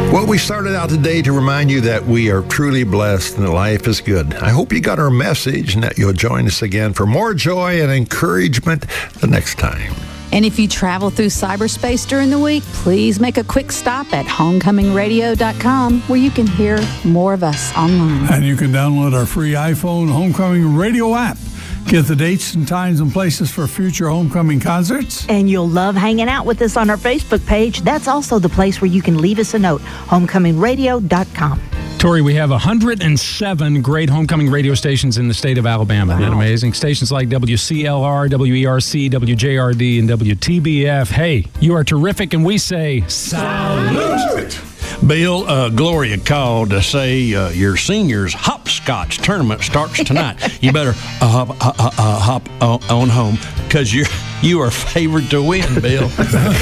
Well, we started out today to remind you that we are truly blessed and that life is good. I hope you got our message and that you'll join us again for more joy and encouragement the next time. And if you travel through cyberspace during the week, please make a quick stop at homecomingradio.com where you can hear more of us online. And you can download our free iPhone Homecoming Radio app. Get the dates and times and places for future homecoming concerts. And you'll love hanging out with us on our Facebook page. That's also the place where you can leave us a note, homecomingradio.com. Tori, we have 107 great homecoming radio stations in the state of Alabama. Wow. Isn't that amazing? Stations like WCLR, WERC, WJRD, and WTBF. Hey, you are terrific, and we say salute! Bill, Gloria called to say your seniors hopscotch tournament starts tonight. You better hop on home because you are favored to win, Bill.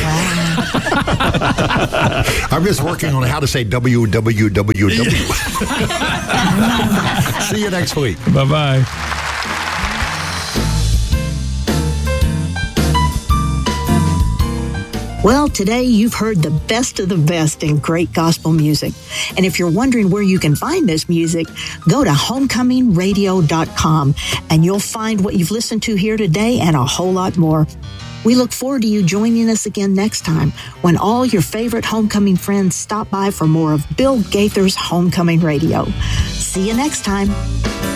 I'm just working on how to say www. See you next week. Bye-bye. Well, today you've heard the best of the best in great gospel music. And if you're wondering where you can find this music, go to homecomingradio.com and you'll find what you've listened to here today and a whole lot more. We look forward to you joining us again next time when all your favorite homecoming friends stop by for more of Bill Gaither's Homecoming Radio. See you next time.